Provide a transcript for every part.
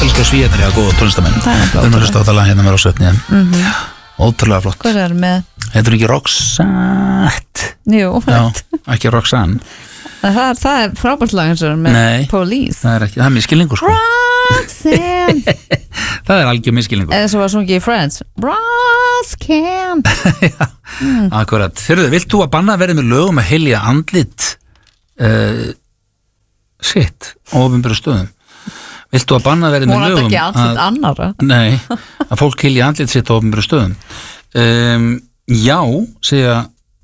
ítalska Svíarnir að góða tónlistamenn. Við erum að hlusta á þetta lag hérna með Roxette. Ótrúlega flott. Hvað er með? Heitir ekki Roxette? Jú. Já, ekki Roxanne. Það er frábært lag eins og með Police. Það er ekki, það er misskilningur sko. Roxanne. Það er algjör misskilningur. Eða svo var sungið í Friends. Roxanne. Já, akkurat. Þyrðu, vilt þú að banna verið með lögum að hylja andlit sitt á opinberum stöðum? Vilt þú að banna verið með lögum ekki andlit annarra? Nei, að fólk hylja andlit sitt á opinberum stöðum? Já, segja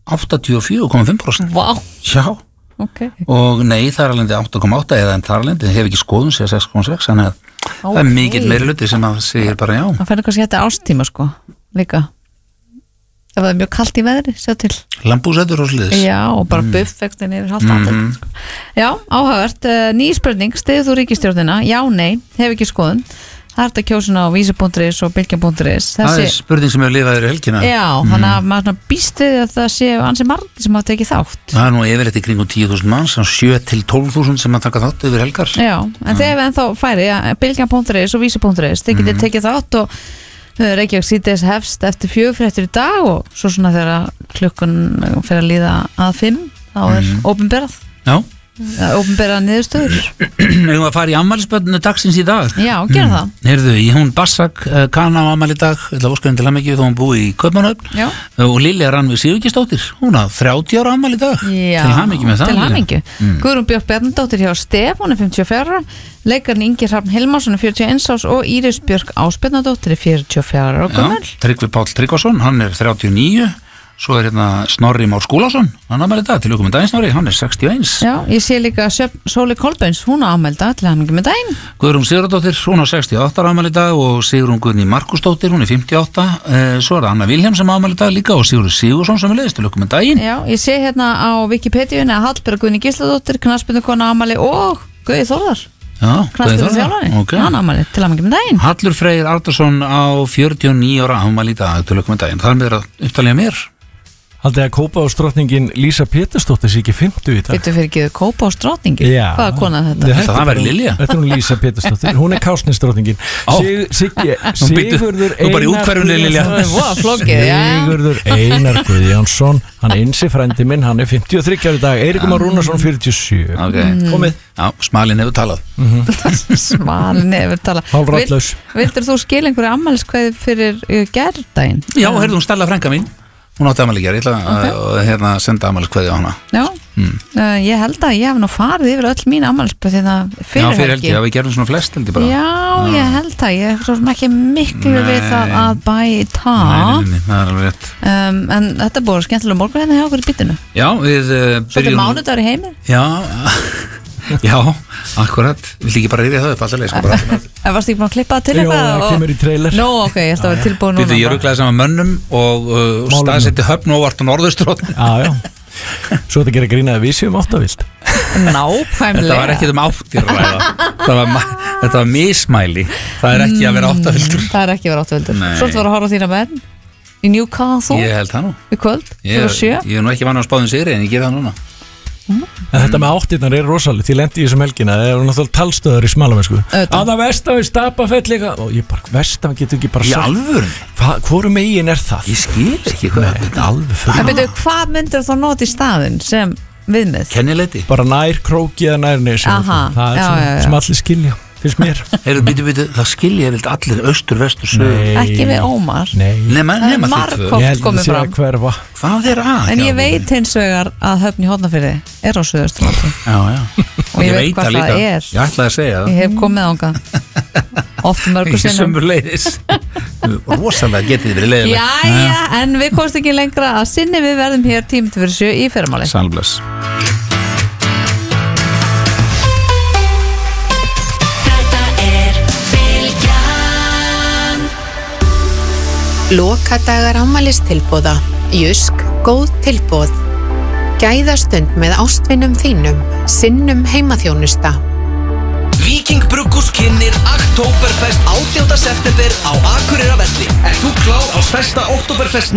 84,5%. Vá. Já. Okay. Og nei, það er alveg 8,8 eða en það er alveg, það hef ekki skoðun segja 6,6, þannig að það er mikill meiri hluti sem að segir bara já. Það færði kannski þetta ástíma sko, líka ef það er mjög kalt í veðri, sjá til lambúsætur og sliðis. Já, og bara buffvextin yfir halvt andlit sko. Já, áhugavert, ný spurning, styður þú ríkisstjórnina? Já, nei, hef ekki skoðun. Það er þetta kjósin á vísi.is og bylgja.is. Það er spurning sem hefur lifað þér helgina. Já, þannig að maður býst við að það sé ansi margir sem hafa tekið þátt. Það er nú yfirleitt í kringum 10.000 manns, 7 til 12.000 sem að taka þátt yfir helgar. Já, en þegar við ennþá færi bylgja.is og vísi.is, þeir getið tekið þátt og Reykjavík síðdeis hefst eftir 4 í dag og svo svona þegar klukkun fer að líða að 5 þá er opinberað. Já. Opinberað niðurstöður. Erum við að fara í afmælisbörnu dagsins í dag? Já, gera það. Heyrðu, hún Bassak Kana á afmæli í dag, ætla óskarinn til hamingju þó hún búi í Kaupmannahöfn. Og Lilja Rannveig Sigurgeirsdóttir, hún á 30 ára afmæli í dag. Já, til hamingju með það. Til hamingju. Guðrún Björk Bjarnadóttir hjá Stef, hún er 54 ára. Leikarinn Ingi Hrafn Hilmarsson er 41 árs og Íris Björk Ásbjarnadóttir er 44 ára gömul. Tryggvi Páll Tryggvason, hann er 39. Svo er hérna Snorri Már Skúlason, hann afmæli í dag, til okkur með daginn Snorri, hann er 61. Já, ég sé líka Sóli Kolbeins, hún á afmæli í dag, til hamingju með daginn. Guðrún Sigurðardóttir, hún á 68 ára afmæli í dag og Sigrún Guðný Markusdóttir, hún er 58. Svo er það Anna Vilhjálms sem afmæli í dag líka og Sigurður Sigursson sem er leiðist, til okkur með daginn. Já, ég sé hérna á Wikipediunni að Hallbera Guðný Gísladóttir, knattspyrnukona afmæli og Guði Þórðar. Já, hann afmæli til hamingju með daginn. Hallur Freyr Arnarsson á 49 ára afmæli í dag, til okkur með daginn. Það er með að upptalja mér. Haldið að Kópavogsdrottningin Lísa Pétursdóttir sé ekki 50 í dag. Þetta fyrir ekki Kópavogsdrottningin? Já. Hvaða kona þetta? Það var Lilja. Þetta er hún Lísa Pétursdóttir. Hún er Kársnesdrottningin. Sigurður Sigurður Einar Guðjónsson, hann Einsi frændi minn, hann er 53 ára í dag. Eiríkur Már Rúnarsson 47. Komið. Já, smalinn hefur talað. Smalinn hefur talað. Hálfrattlaus. Vildur þú skila einhverju afmæliskveði fyrir gærdaginn? Já, heyrðu, hún Stella frænka mín. Hún átti afmæli í gær, ég ætla að senda afmæliskveði á hana. Já, ég held að ég hef nú farið yfir öll mín afmæliskveði fyrir helgi. Já, við gerum svona flest helgi bara. Já, ég held að ég hef svo sem ekki miklu við það að bæta. Nei, það er alveg rétt. En þetta er búið skemmtilega morgun hérna hjá okkur í bitinu. Já, við byrjum. Svo þetta mánudagur í heimi. Já, akkurat. Vill ekki bara rifja það upp alltaf leið sko bara. Varstu ekki búin að klippa það til eitthvað? Jó, það kemur í trailer. Nó, ok, ég ætla að vera tilbúin núna. Ég ruglaði saman mönnum og staðsetti Höfn og vart á Norðurstrótt. Já. Svo þetta gerir grínaði vísi áttavilt. Nákvæmlega. Þetta var ekki áttir ræða. Þetta var mismæli. Það er ekki að vera áttaviltur. Það er ekki að vera áttaviltur. Svo þetta var að horfa á þína menn í Newcastle. Ég held það nú. Í kvöld, fyrir 7. Ég nú ekki vann á spáðum sigri en ég gera það núna. En þetta með áttirnar er rosalega. Því lendi ég sem helgina, það eru náttúrulega talstöðar í Smalamennsku. Að það Vestafell Stapafell líka. Og ég bara, Vestafell getur ekki bara sagt. Í alvöru? Hvoru megin er það? Ég skil ekki hvað þetta er alveg fyrir. En betur, hvað myndir þá nota í staðinn sem viðmið? Kennileiti? Bara nær króki eða nær nesi. Það er svona sem allir skilja. Fyrst mér. Býtu, það skilja allir austur, vestur, sögur. Ekki við Ómar. Nema þitt tvö. Ég held að það sé að hverfa. Hvað er að? En ég veit hins vegar að Höfn í Hornafirði er á Suðausturlandi. Já. Og ég veit hvað það er. Ég ætlaði að segja það. Ég hef komið ángað. Oft mörgur sinnum. Ekki sömuleiðis. Rosalega getið þið verið leiðileg. Jæja, en við komst ekki lengra að sinni. Við verðum hér 7:45 í fyrramáli. Sælbless. Lokadagar afmælistilboða. Jysk, góð tilboð. Gæðastund með ástvinum þínum. Sinnum heimaþjónusta. Víking Brugghús kynnir Oktoberfest 18. september á Akureyravelli. Ert þú klár á stærsta Oktoberfest